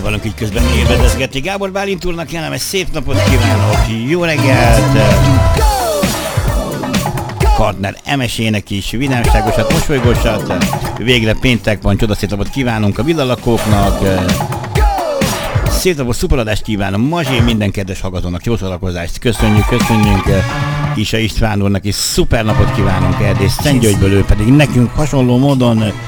próbálunk így közben élvedezgetni. Gábor Bálint úrnak kellemes szép napot kívánok, jó reggelt! Partner Emesének is vidámságosat, mosolygósat. Végre péntek van, csodaszép napot kívánunk a villalakóknak. Szép napot, szuperadást kívánom Mazsé, minden kedves hallgatónak jó szórakozást. Köszönjük. Isa István úrnak is szuper napot kívánunk Erdély Szentgyörgyből, ő pedig nekünk hasonló módon